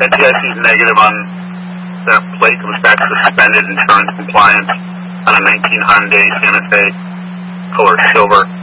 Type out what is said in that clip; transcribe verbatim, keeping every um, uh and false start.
And Jesse's negative on that plate comes back suspended insurance compliance on a nineteen Hyundai Santa Fe, color silver.